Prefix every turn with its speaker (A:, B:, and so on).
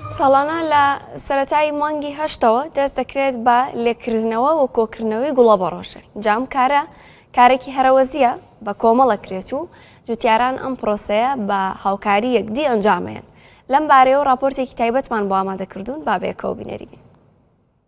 A: ساڵانە لە سەرەتای مانگی هەشتەوە دەست دەکرێت بە لێکردنەوە و کۆکردنەوەی گوڵە بەڕۆژێ. جام کارێکی هەرەوەزیە بە کۆمەڵەکرێت و جوتیاران ئەم پرۆسەیە بە هاوکاری یەکدی ئەنجامەیەن. لەم بارەیەوە راپۆرتێکی تایبەتمان بۆ ئامادەکردوون با بێکەوە بینەری بین.